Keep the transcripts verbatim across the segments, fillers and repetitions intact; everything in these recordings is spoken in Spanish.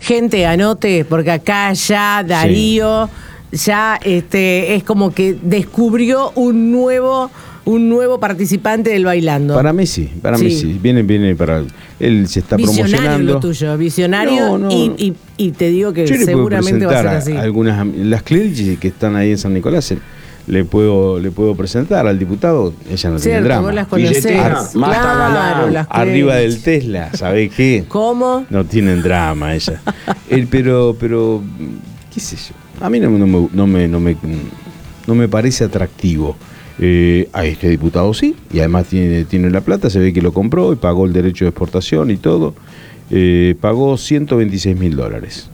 Gente, anote, porque acá ya Darío sí. ya este, es como que descubrió un nuevo... un nuevo participante del Bailando. Para mí sí, para sí. mí sí. Viene, viene para... Él se está visionario promocionando. Lo tuyo, visionario. No, no. Y, y, y te digo que seguramente va a ser así. A algunas, las clínicas que están ahí en San Nicolás, le puedo, le puedo presentar al diputado. Ella no Cierto, tiene drama. Vos las conocés. Ar- claro, las arriba del Tesla, ¿sabés qué? ¿Cómo? No tienen drama ella. Él, pero, pero, qué sé yo. A mí no, no, me, no, me, no, me, no me parece atractivo. Eh, a este diputado sí, y además tiene, tiene la plata, se ve que lo compró y pagó el derecho de exportación y todo. Eh, pagó ciento veintiséis mil dólares.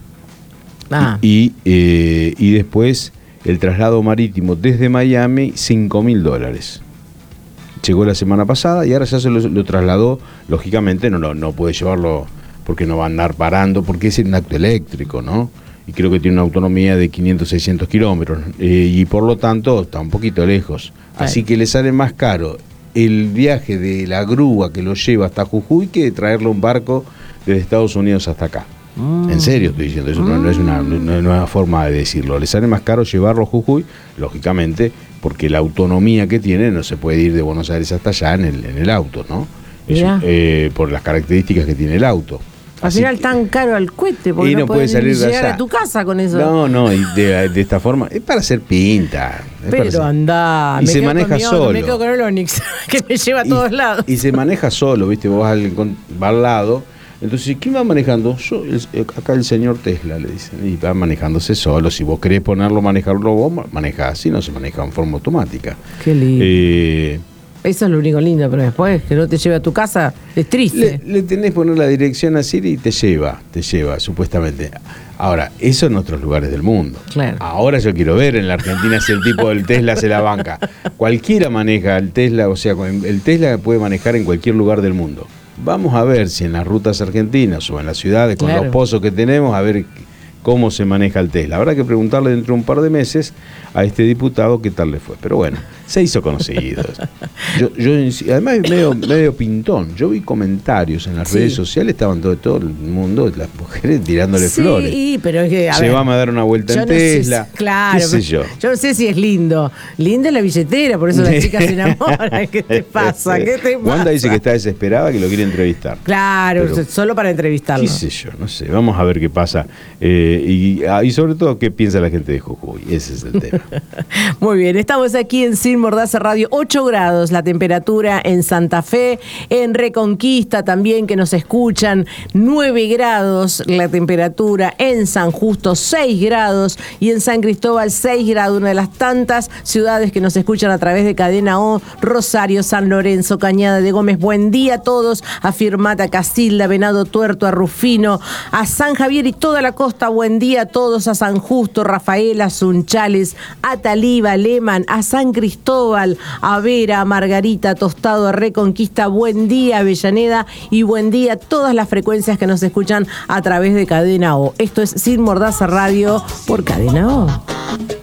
Ah. Y, eh, y después el traslado marítimo desde Miami, cinco mil dólares. Llegó la semana pasada y ahora ya se lo, lo trasladó. Lógicamente no, no, no puede llevarlo porque no va a andar parando, porque es un acto eléctrico, ¿no? Y creo que tiene una autonomía de quinientos, seiscientos kilómetros, eh, y por lo tanto está un poquito lejos. Así que le sale más caro el viaje de la grúa que lo lleva hasta Jujuy que traerlo un barco desde Estados Unidos hasta acá. Mm. En serio estoy diciendo, eso mm. no, no, es una, no, no es una forma de decirlo. Le sale más caro llevarlo a Jujuy, lógicamente, porque la autonomía que tiene no se puede ir de Buenos Aires hasta allá en el, en el auto, ¿no? Eso, eh, por las características que tiene el auto. Al Así final que, tan caro al cohete, porque y no, no puede salir de llegar allá a tu casa con eso. No, no, y de, de esta forma, es para hacer pinta. Pero hacer... anda, y me se maneja mi solo. Auto, me quedo con el Onix, que me lleva a todos y, lados. Y se maneja solo, ¿viste? Vos vas al, va al lado. Entonces, ¿quién va manejando? Yo, el, acá el señor Tesla, le dicen. Y va manejándose solo. Si vos querés ponerlo, manejarlo vos, manejás. Si no, se maneja en forma automática. Qué lindo. Eh, Eso es lo único lindo, pero después que no te lleve a tu casa es triste. Le, le tenés que poner la dirección así y te lleva, te lleva, supuestamente. Ahora, eso en otros lugares del mundo. Claro. Ahora yo quiero ver en la Argentina si el tipo del Tesla se la banca. Cualquiera maneja el Tesla, o sea, el Tesla puede manejar en cualquier lugar del mundo. Vamos a ver si en las rutas argentinas o en las ciudades, con claro. los pozos que tenemos, a ver cómo se maneja el Tesla. Habrá que preguntarle dentro de un par de meses a este diputado qué tal le fue. Pero bueno, se hizo conocido. Yo, yo, además es medio, medio pintón. Yo vi comentarios en las sí. redes sociales, estaban todo, todo el mundo, las mujeres tirándole sí, flores. Sí, pero es que, a se ver, va a dar una vuelta en no Tesla. Sé, claro. ¿Qué sé yo? Yo no sé si es lindo. Linda es la billetera, por eso las chicas se enamoran. ¿Qué te pasa? ¿Qué te pasa? Wanda dice que está desesperada, que lo quiere entrevistar. Claro, pero, solo para entrevistarlo. ¿Qué sé yo? No sé. Vamos a ver qué pasa. Eh, y, y sobre todo, ¿qué piensa la gente de Jujuy? Ese es el tema. Muy bien, estamos aquí en Sin Mordaza Radio, ocho grados la temperatura en Santa Fe, en Reconquista también que nos escuchan, nueve grados la temperatura, en San Justo seis grados y en San Cristóbal seis grados, una de las tantas ciudades que nos escuchan a través de Cadena O, Rosario, San Lorenzo, Cañada de Gómez. Buen día a todos, a Firmata, Casilda, Venado Tuerto, a Rufino, a San Javier y toda la costa. Buen día a todos, a San Justo, Rafaela, Sunchales, a Taliba, Leman, a San Cristóbal, a Vera, a Margarita, Tostado, a Reconquista. Buen día, Avellaneda, y buen día a todas las frecuencias que nos escuchan a través de Cadena O. Esto es Sin Mordaza Radio por Cadena O.